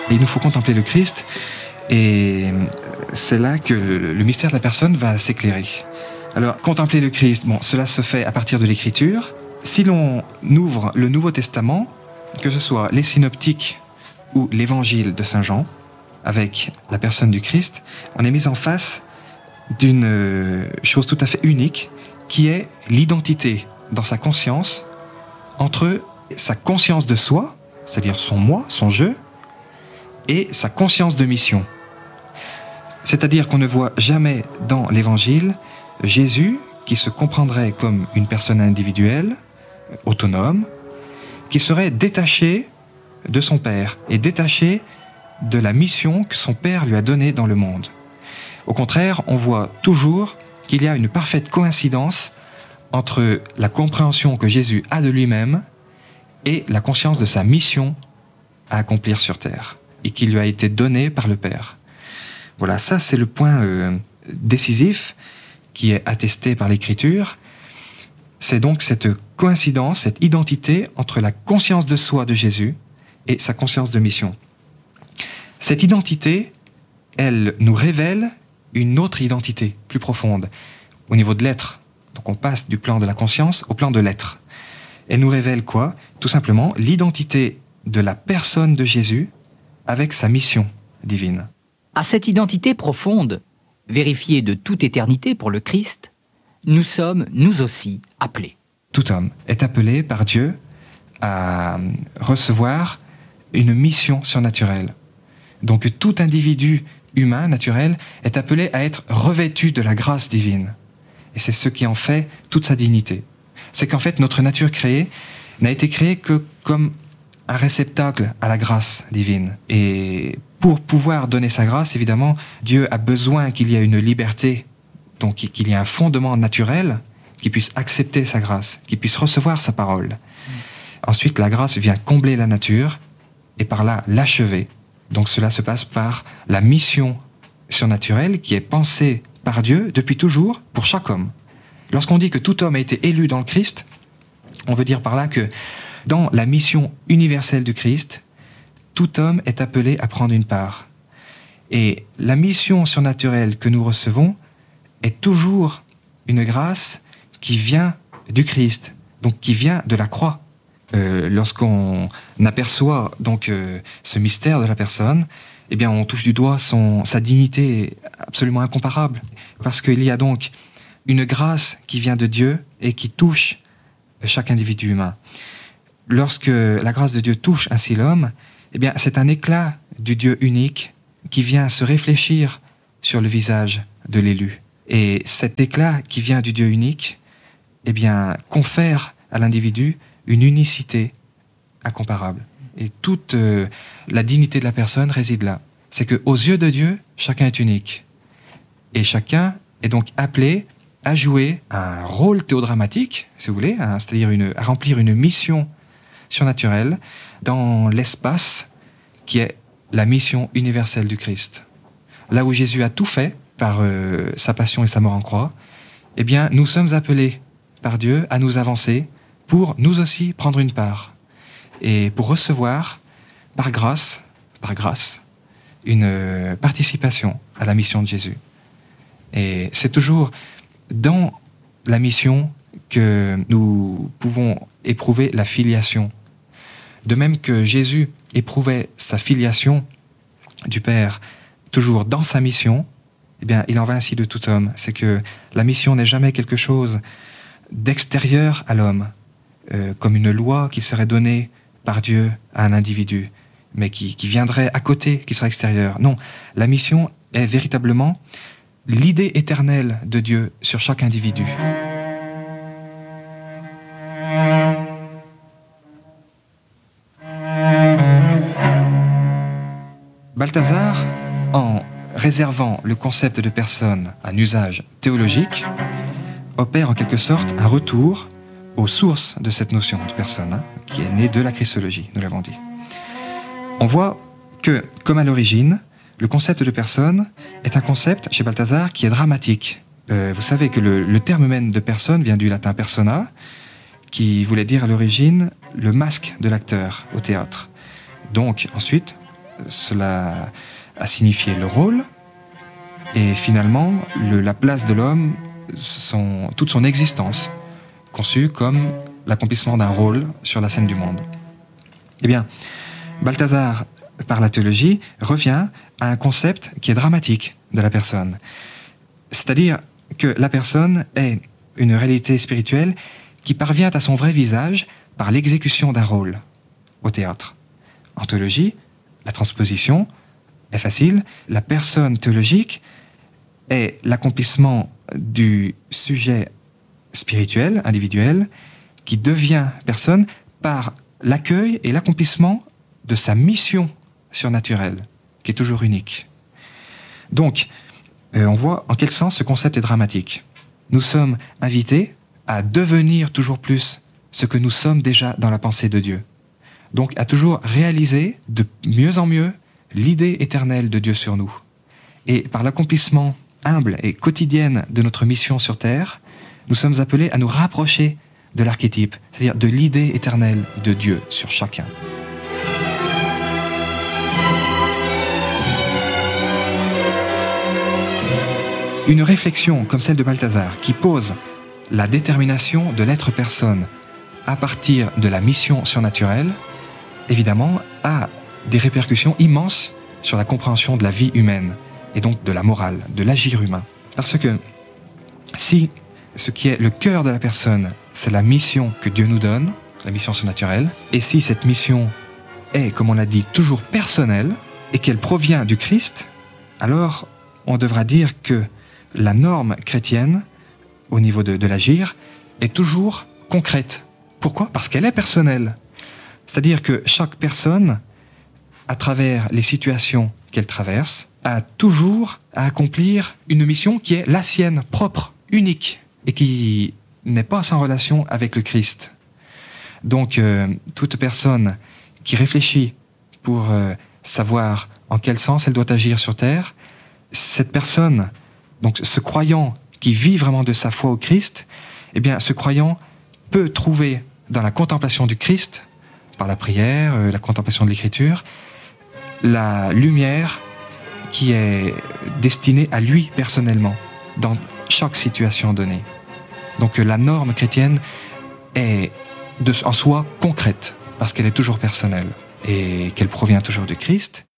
Et il nous faut contempler le Christ, et c'est là que le mystère de la personne va s'éclairer. Alors, contempler le Christ, cela se fait à partir de l'Écriture. Si l'on ouvre le Nouveau Testament, que ce soit les synoptiques ou l'Évangile de Saint Jean, avec la personne du Christ, on est mis en face d'une chose tout à fait unique, qui est l'identité dans sa conscience entre sa conscience de soi, c'est-à-dire son moi, son je, et sa conscience de mission. C'est-à-dire qu'on ne voit jamais dans l'Évangile Jésus qui se comprendrait comme une personne individuelle, autonome, qui serait détaché de son Père et détaché de la mission que son Père lui a donnée dans le monde. Au contraire, on voit toujours qu'il y a une parfaite coïncidence entre la compréhension que Jésus a de lui-même et la conscience de sa mission à accomplir sur terre, et qui lui a été donnée par le Père. Voilà, ça c'est le point décisif qui est attesté par l'Écriture. C'est donc cette coïncidence, cette identité entre la conscience de soi de Jésus et sa conscience de mission. Cette identité, elle nous révèle une autre identité plus profonde, au niveau de l'être. Donc on passe du plan de la conscience au plan de l'être. Elle nous révèle quoi? Tout simplement l'identité de la personne de Jésus avec sa mission divine. À cette identité profonde, vérifiée de toute éternité pour le Christ, nous sommes, nous aussi, appelés. Tout homme est appelé par Dieu à recevoir une mission surnaturelle. Donc tout individu humain, naturel, est appelé à être revêtu de la grâce divine. Et c'est ce qui en fait toute sa dignité. C'est qu'en fait, notre nature créée n'a été créée que comme un réceptacle à la grâce divine. Et pour pouvoir donner sa grâce, évidemment, Dieu a besoin qu'il y ait une liberté, donc qu'il y ait un fondement naturel qui puisse accepter sa grâce, qui puisse recevoir sa parole. Ensuite, la grâce vient combler la nature et par là l'achever. Donc cela se passe par la mission surnaturelle qui est pensée par Dieu depuis toujours pour chaque homme. Lorsqu'on dit que tout homme a été élu dans le Christ, on veut dire par là que dans la mission universelle du Christ, tout homme est appelé à prendre une part. Et la mission surnaturelle que nous recevons est toujours une grâce qui vient du Christ, donc qui vient de la croix. Lorsqu'on aperçoit donc ce mystère de la personne, eh bien on touche du doigt sa dignité absolument incomparable, parce qu'il y a donc une grâce qui vient de Dieu et qui touche chaque individu humain. Lorsque la grâce de Dieu touche ainsi l'homme, eh bien c'est un éclat du Dieu unique qui vient se réfléchir sur le visage de l'élu. Et cet éclat qui vient du Dieu unique, eh bien confère à l'individu une unicité incomparable. Et toute la dignité de la personne réside là. C'est qu'aux yeux de Dieu, chacun est unique. Et chacun est donc appelé à jouer un rôle théodramatique, si vous voulez, c'est-à-dire à remplir une mission surnaturelle dans l'espace qui est la mission universelle du Christ. Là où Jésus a tout fait par sa passion et sa mort en croix, eh bien, nous sommes appelés par Dieu à nous avancer pour nous aussi prendre une part et pour recevoir par grâce, une participation à la mission de Jésus. Et c'est toujours dans la mission que nous pouvons éprouver la filiation. De même que Jésus éprouvait sa filiation du Père toujours dans sa mission, eh bien, il en va ainsi de tout homme. C'est que la mission n'est jamais quelque chose d'extérieur à l'homme, comme une loi qui serait donnée par Dieu à un individu, mais qui viendrait à côté, qui serait extérieure. Non, la mission est véritablement l'idée éternelle de Dieu sur chaque individu. Balthazar, en réservant le concept de personne à un usage théologique, opère en quelque sorte un retour aux sources de cette notion de personne, qui est née de la christologie, nous l'avons dit. On voit que, comme à l'origine, le concept de personne est un concept, chez Balthazar, qui est dramatique. Vous savez que le terme même de personne vient du latin persona, qui voulait dire à l'origine le masque de l'acteur au théâtre. Donc, ensuite, cela a signifié le rôle, et finalement la place de l'homme, toute son existence, conçue comme l'accomplissement d'un rôle sur la scène du monde. Eh bien, Balthazar, par la théologie, revient à un concept qui est dramatique de la personne. C'est-à-dire que la personne est une réalité spirituelle qui parvient à son vrai visage par l'exécution d'un rôle au théâtre. En théologie, la transposition est facile. La personne théologique est l'accomplissement du sujet spirituel, individuel, qui devient personne par l'accueil et l'accomplissement de sa mission surnaturelle, qui est toujours unique. Donc, on voit en quel sens ce concept est dramatique. Nous sommes invités à devenir toujours plus ce que nous sommes déjà dans la pensée de Dieu. Donc, à toujours réaliser de mieux en mieux l'idée éternelle de Dieu sur nous. Et par l'accomplissement humble et quotidienne de notre mission sur Terre, nous sommes appelés à nous rapprocher de l'archétype, c'est-à-dire de l'idée éternelle de Dieu sur chacun. Une réflexion comme celle de Balthazar, qui pose la détermination de l'être personne à partir de la mission surnaturelle, évidemment, a des répercussions immenses sur la compréhension de la vie humaine, et donc de la morale, de l'agir humain. Parce que si ce qui est le cœur de la personne, c'est la mission que Dieu nous donne, la mission surnaturelle, et si cette mission est, comme on l'a dit, toujours personnelle, et qu'elle provient du Christ, alors on devra dire que la norme chrétienne, au niveau de l'agir, est toujours concrète. Pourquoi ? Parce qu'elle est personnelle. C'est-à-dire que chaque personne, à travers les situations qu'elle traverse, a toujours à accomplir une mission qui est la sienne, propre, unique, et qui n'est pas sans relation avec le Christ. Donc, toute personne qui réfléchit pour savoir en quel sens elle doit agir sur Terre, cette personne, donc ce croyant qui vit vraiment de sa foi au Christ, eh bien, ce croyant peut trouver dans la contemplation du Christ, par la prière, la contemplation de l'Écriture, la lumière qui est destinée à lui personnellement, dans chaque situation donnée. Donc la norme chrétienne est en soi concrète, parce qu'elle est toujours personnelle, et qu'elle provient toujours du Christ.